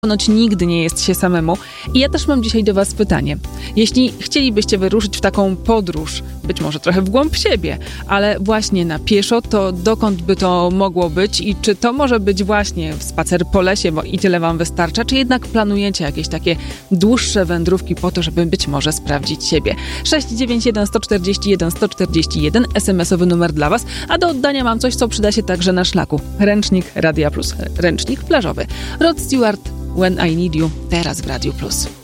Ponoć nigdy nie jest się samemu. I ja też mam dzisiaj do was pytanie. Jeśli chcielibyście wyruszyć w taką podróż, być może trochę w głąb siebie, ale właśnie na pieszo, to dokąd by to mogło być i czy to może być właśnie spacer po lesie, bo i tyle wam wystarcza, czy jednak planujecie jakieś takie dłuższe wędrówki po to, żeby być może sprawdzić siebie? 691 141 141 SMS-owy numer dla was, a do oddania mam coś, co przyda się także na szlaku. Ręcznik Radia Plus, ręcznik plażowy. Rod Stewart, When I Need You, teraz w Radiu Plus.